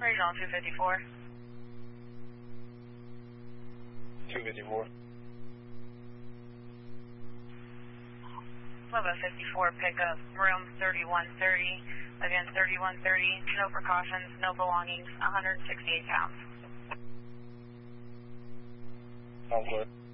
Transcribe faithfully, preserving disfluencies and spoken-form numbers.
Regional two fifty-four. two fifty-four. eleven fifty-four pickup, room thirty-one thirty. Again, thirty-one thirty, no precautions, no belongings, one hundred sixty-eight pounds. Sounds good.